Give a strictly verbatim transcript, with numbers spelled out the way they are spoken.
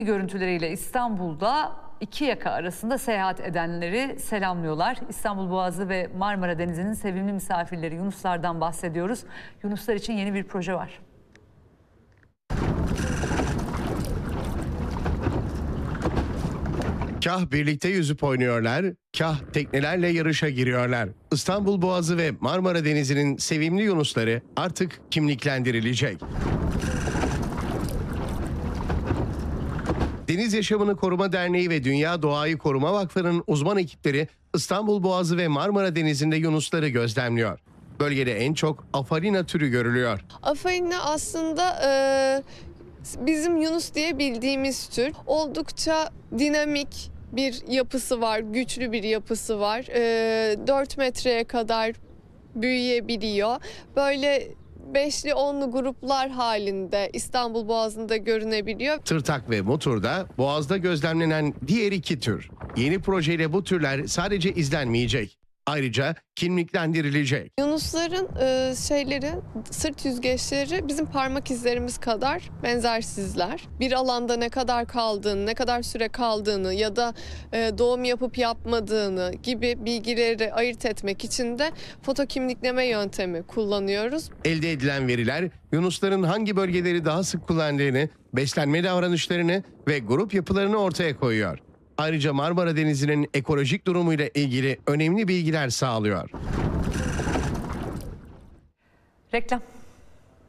Görüntüleriyle İstanbul'da iki yaka arasında seyahat edenleri selamlıyorlar. İstanbul Boğazı ve Marmara Denizi'nin sevimli misafirleri Yunuslardan bahsediyoruz. Yunuslar için yeni bir proje var. Kah birlikte yüzüp oynuyorlar, kah teknelerle yarışa giriyorlar. İstanbul Boğazı ve Marmara Denizi'nin sevimli yunusları artık kimliklendirilecek. Deniz Yaşamını Koruma Derneği ve Dünya Doğayı Koruma Vakfı'nın uzman ekipleri İstanbul Boğazı ve Marmara Denizi'nde yunusları gözlemliyor. Bölgede en çok Afarina türü görülüyor. Afarina aslında e, bizim yunus diye bildiğimiz tür. Oldukça dinamik bir yapısı var, güçlü bir yapısı var. E, dört metreye kadar büyüyebiliyor. Böyle beşli onlu gruplar halinde İstanbul Boğazı'nda görünebiliyor. Tırtak ve Mutur'da Boğaz'da gözlemlenen diğer iki tür. Yeni projeyle bu türler sadece izlenmeyecek. Ayrıca kimliklendirilecek. Yunusların e, şeyleri, sırt yüzgeçleri bizim parmak izlerimiz kadar benzersizler. Bir alanda ne kadar kaldığını, ne kadar süre kaldığını ya da e, doğum yapıp yapmadığını gibi bilgileri ayırt etmek için de foto kimlikleme yöntemi kullanıyoruz. Elde edilen veriler yunusların hangi bölgeleri daha sık kullandığını, beslenme davranışlarını ve grup yapılarını ortaya koyuyor. Ayrıca Marmara Denizi'nin ekolojik durumuyla ilgili önemli bilgiler sağlıyor. Reklam.